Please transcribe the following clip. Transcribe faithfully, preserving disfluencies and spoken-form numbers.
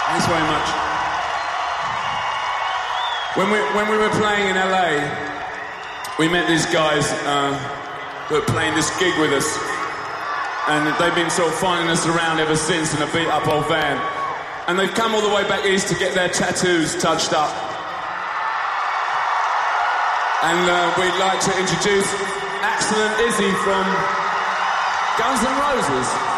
Thanks very much. When we, when we were playing in L A, we met these guys uh, that were playing this gig with us. And they've been sort of following us around ever since in a beat-up old van. And they've come all the way back east to get their tattoos touched up. And uh, we'd like to introduce Axl and Izzy from Guns N' Roses.